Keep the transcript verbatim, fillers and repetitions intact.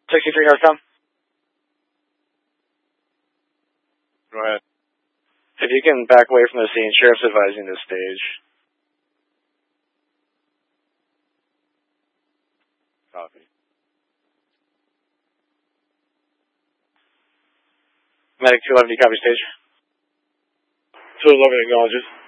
sixty-three Northcom. Go ahead. If you can back away from the scene, Sheriff's advising this stage. Copy. Medic two eleven, do you copy stage? two eleven acknowledges.